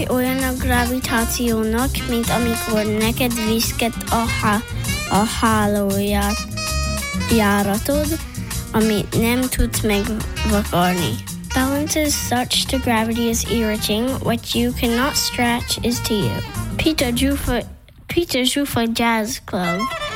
Olyan a gravitációnak, mint amikor neked viszket a hálójáratod, amit nem tudsz megvakarni. Balance is such to gravity as irritating, what you cannot stretch is to you. Peter Juffa Jazz Club